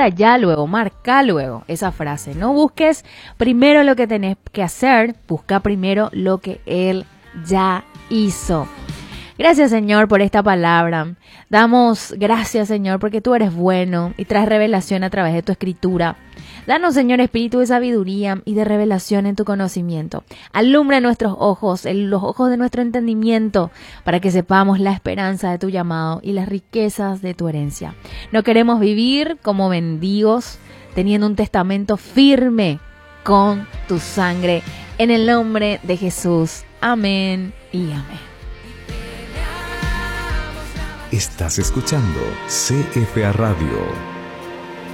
para ya luego, marca luego esa frase. No busques primero lo que tenés que hacer, busca primero lo que Él ya hizo. Gracias, Señor, por esta palabra. Damos gracias, Señor, porque tú eres bueno y traes revelación a través de tu escritura. Danos, Señor, espíritu de sabiduría y de revelación en tu conocimiento. Alumbra nuestros ojos, los ojos de nuestro entendimiento, para que sepamos la esperanza de tu llamado y las riquezas de tu herencia. No queremos vivir como mendigos, teniendo un testamento firme con tu sangre. En el nombre de Jesús. Amén y amén. Estás escuchando CFA Radio.